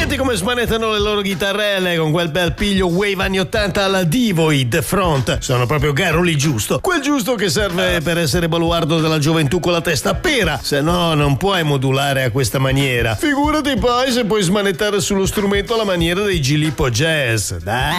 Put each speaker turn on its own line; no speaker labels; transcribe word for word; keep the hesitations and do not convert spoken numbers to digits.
Senti come smanettano le loro chitarrelle con quel bel piglio wave anni ottanta alla Divoid Front. Sono proprio Garoli giusto. Quel giusto che serve per essere baluardo della gioventù con la testa a pera. Se no non puoi modulare a questa maniera. Figurati poi se puoi smanettare sullo strumento alla maniera dei Gilippo Jazz. Dai.